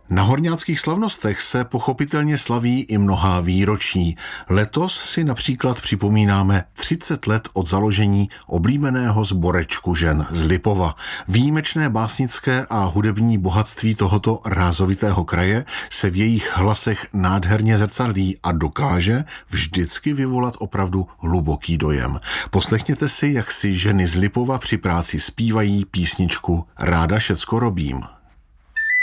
Na horňáckých slavnostech se pochopitelně slaví i mnohá výročí. Letos si například připomínáme 30 let od založení oblíbeného sborečku žen z Lipova. Výjimečné básnické a hudební bohatství tohoto rázovitého kraje se v jejich hlasech nádherně zrcadlí a dokáže vždycky vyvolat opravdu hluboký dojem. Poslechněte si, jak si ženy z Lipova při práci zpívají písničku Ráda všecko robím.